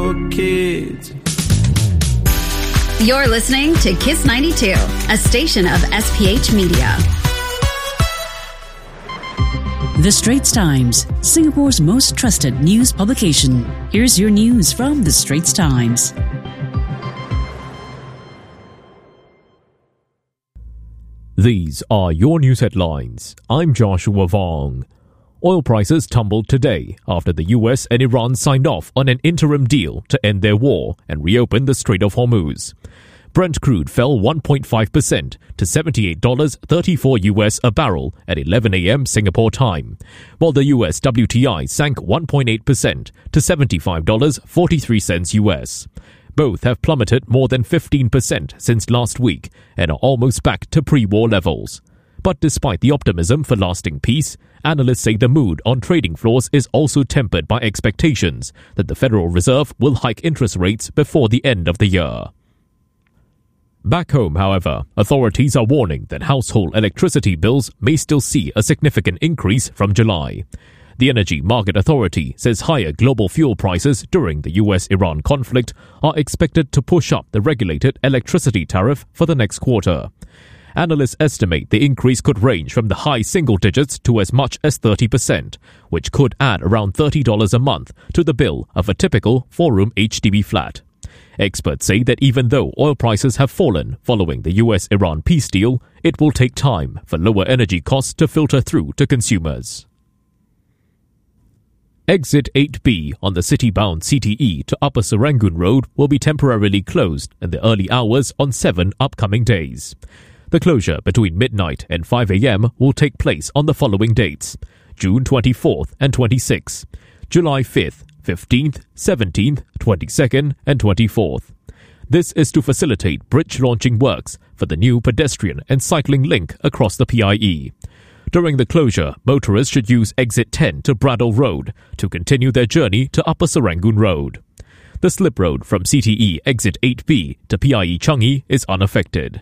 for kids. You're listening to Kiss 92, a station of SPH Media. The Straits Times, Singapore's most trusted news publication. Here's your news from The Straits Times. These are your news headlines. I'm Joshua Vong. Oil prices tumbled today after the US and Iran signed off on an interim deal to end their war and reopen the Strait of Hormuz. Brent crude fell 1.5% to $78.34 US a barrel at 11 a.m. Singapore time, while the US WTI sank 1.8% to $75.43 US. Both have plummeted more than 15% since last week and are almost back to pre-war levels. But despite the optimism for lasting peace, analysts say the mood on trading floors is also tempered by expectations that the Federal Reserve will hike interest rates before the end of the year. Back home, however, authorities are warning that household electricity bills may still see a significant increase from July. The Energy Market Authority says higher global fuel prices during the US-Iran conflict are expected to push up the regulated electricity tariff for the next quarter. Analysts estimate the increase could range from the high single digits to as much as 30%, which could add around $30 a month to the bill of a typical 4-room HDB flat. Experts say that even though oil prices have fallen following the US-Iran peace deal, it will take time for lower energy costs to filter through to consumers. Exit 8B on the city-bound CTE to Upper Serangoon Road will be temporarily closed in the early hours on 7 upcoming days. The closure between midnight and 5 a.m. will take place on the following dates: June 24th and 26th, July 5th, 15th, 17th, 22nd and 24th. This is to facilitate bridge launching works for the new pedestrian and cycling link across the PIE. During the closure, motorists should use exit 10 to Bradell Road to continue their journey to Upper Serangoon Road. The slip road from CTE exit 8B to PIE Changi is unaffected.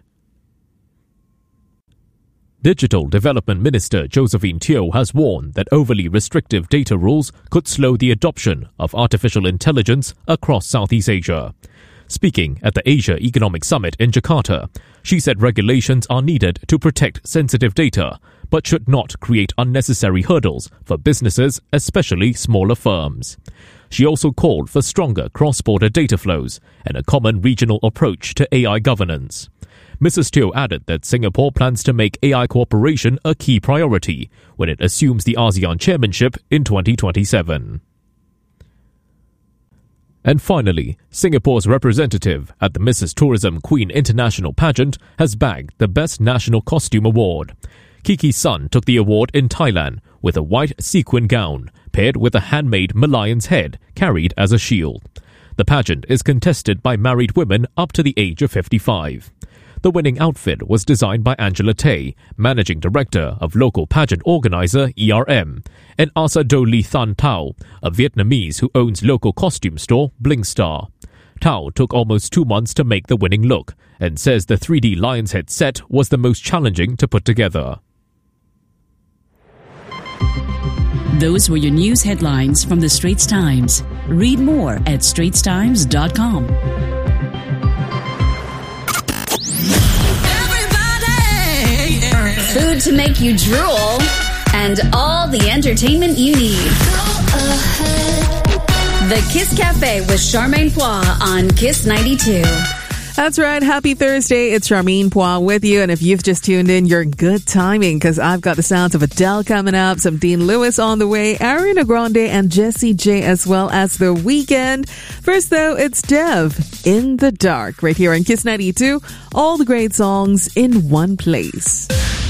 Digital Development Minister Josephine Teo has warned that overly restrictive data rules could slow the adoption of artificial intelligence across Southeast Asia. Speaking at the Asia Economic Summit in Jakarta, she said regulations are needed to protect sensitive data, but should not create unnecessary hurdles for businesses, especially smaller firms. She also called for stronger cross-border data flows and a common regional approach to AI governance. Mrs. Teo added that Singapore plans to make AI cooperation a key priority when it assumes the ASEAN chairmanship in 2027. And finally, Singapore's representative at the Mrs. Tourism Queen International Pageant has bagged the Best National Costume Award. Kiki Sun took the award in Thailand with a white sequin gown paired with a handmade Malayan's head carried as a shield. The pageant is contested by married women up to the age of 55. The winning outfit was designed by Angela Tay, managing director of local pageant organizer ERM, and Asa Do Lee Than Tao, a Vietnamese who owns local costume store Bling Star. Tao took almost 2 months to make the winning look and says the 3D lion's head set was the most challenging to put together. Those were your news headlines from The Straits Times. Read more at straitstimes.com. Food to make you drool, and all the entertainment you need. The Kiss Cafe with Charmaine Pois on Kiss 92. That's right. Happy Thursday. It's Charmaine Pois with you. And if you've just tuned in, you're good timing because I've got the sounds of Adele coming up, some Dean Lewis on the way, Ariana Grande and Jessie J as well as The Weeknd. First, though, it's Dev, In the Dark, right here on Kiss 92. All the great songs in one place.